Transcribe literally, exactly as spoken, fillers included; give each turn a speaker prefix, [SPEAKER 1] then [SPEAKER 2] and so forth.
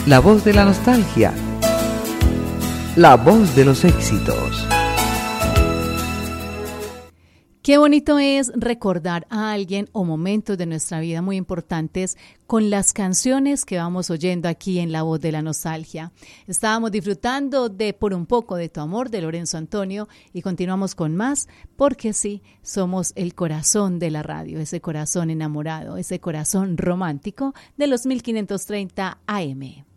[SPEAKER 1] La voz de la nostalgia. La voz de los éxitos.
[SPEAKER 2] Qué bonito es recordar a alguien o momentos de nuestra vida muy importantes con las canciones que vamos oyendo aquí en La Voz de la Nostalgia. Estábamos disfrutando de Por un poco de tu amor de Lorenzo Antonio y continuamos con más porque sí, somos el corazón de la radio, ese corazón enamorado, ese corazón romántico de los mil quinientos treinta A M.